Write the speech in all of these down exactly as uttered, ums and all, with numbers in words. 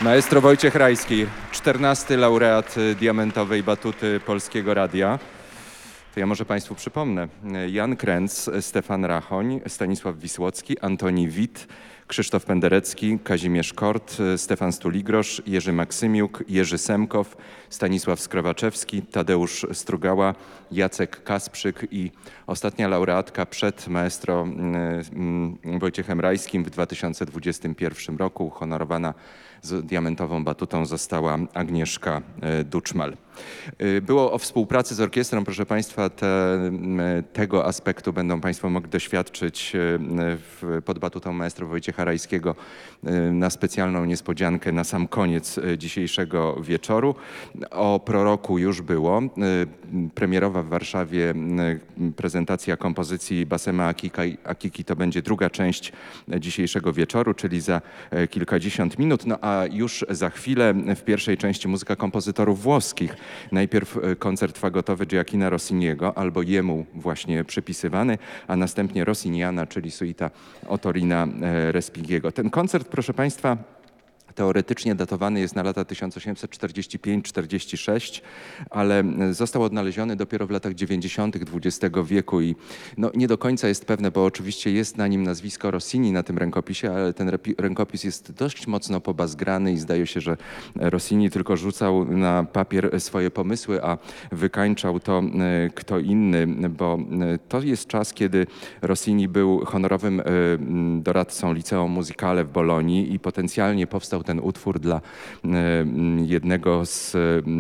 Maestro Wojciech Rajski, czternasty laureat Diamentowej Batuty Polskiego Radia. To ja może Państwu przypomnę. Jan Kręc, Stefan Rachoń, Stanisław Wisłocki, Antoni Wit, Krzysztof Penderecki, Kazimierz Kort, Stefan Stuligrosz, Jerzy Maksymiuk, Jerzy Semkow, Stanisław Skrowaczewski, Tadeusz Strugała, Jacek Kasprzyk i ostatnia laureatka przed maestro Wojciechem Rajskim w dwa tysiące dwudziestym pierwszym roku uhonorowana z diamentową batutą została Agnieszka Duczmal. Było o współpracy z orkiestrą, proszę Państwa, te, tego aspektu będą Państwo mogli doświadczyć w, pod batutą maestro Wojciecha Rajskiego na specjalną niespodziankę na sam koniec dzisiejszego wieczoru. O proroku już było. Premierowa w Warszawie prezentacja kompozycji Basema Akika, Akiki to będzie druga część dzisiejszego wieczoru, czyli za kilkadziesiąt minut. No a już za chwilę w pierwszej części muzyka kompozytorów włoskich. Najpierw koncert fagotowy Gioachina Rossiniego, albo jemu właśnie przypisywany, a następnie Rossiniana, czyli suita Otorina Respighiego. Ten koncert, proszę Państwa, teoretycznie datowany jest na lata tysiąc osiemset czterdziesty piąty czterdziesty szósty, ale został odnaleziony dopiero w latach dziewięćdziesiątych dwudziestego wieku i no, nie do końca jest pewne, bo oczywiście jest na nim nazwisko Rossini na tym rękopisie, ale ten rękopis jest dość mocno pobazgrany i zdaje się, że Rossini tylko rzucał na papier swoje pomysły, a wykańczał to kto inny, bo to jest czas, kiedy Rossini był honorowym doradcą Liceum Musicale w Bolonii i potencjalnie powstał ten utwór dla jednego z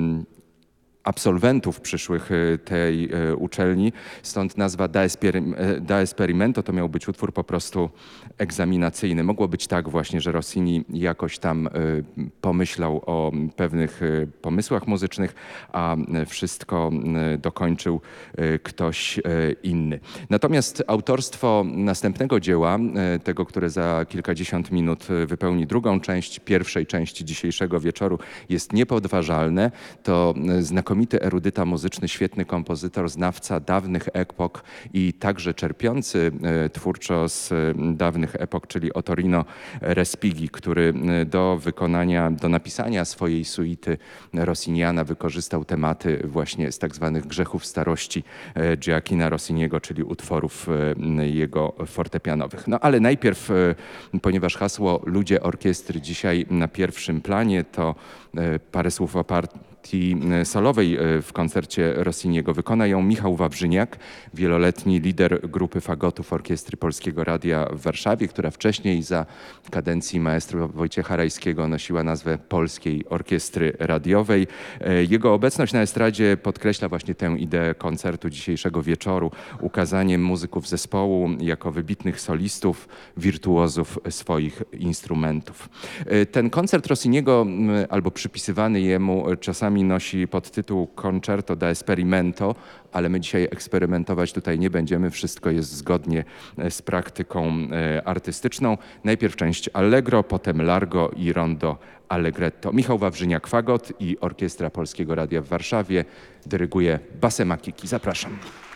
absolwentów przyszłych tej uczelni, stąd nazwa Da Esperimento, to miał być utwór po prostu egzaminacyjny. Mogło być tak właśnie, że Rossini jakoś tam pomyślał o pewnych pomysłach muzycznych, a wszystko dokończył ktoś inny. Natomiast autorstwo następnego dzieła, tego, które za kilkadziesiąt minut wypełni drugą część pierwszej części dzisiejszego wieczoru, jest niepodważalne. To znakomite Znakomity erudyta muzyczny, świetny kompozytor, znawca dawnych epok i także czerpiący twórczo z dawnych epok, czyli Otorino Respighi, który do wykonania, do napisania swojej suity Rossiniana wykorzystał tematy właśnie z tak zwanych grzechów starości Gioachina Rossiniego, czyli utworów jego fortepianowych. No ale najpierw, ponieważ hasło Ludzie Orkiestry dzisiaj na pierwszym planie, to parę słów o partii solowej w koncercie Rossiniego. Wykona ją Michał Wawrzyniak, wieloletni lider grupy fagotów Orkiestry Polskiego Radia w Warszawie, która wcześniej za kadencji maestro Wojciecha Rajskiego nosiła nazwę Polskiej Orkiestry Radiowej. Jego obecność na estradzie podkreśla właśnie tę ideę koncertu dzisiejszego wieczoru, ukazaniem muzyków zespołu jako wybitnych solistów, wirtuozów swoich instrumentów. Ten koncert Rossiniego, albo przypisywany jemu, czasami nosi podtytuł Concerto da Esperimento, ale my dzisiaj eksperymentować tutaj nie będziemy. Wszystko jest zgodnie z praktyką artystyczną. Najpierw część Allegro, potem Largo i Rondo Allegretto. Michał Wawrzyniak, fagot i Orkiestra Polskiego Radia w Warszawie. Dyryguje Basem Akiki. Zapraszam.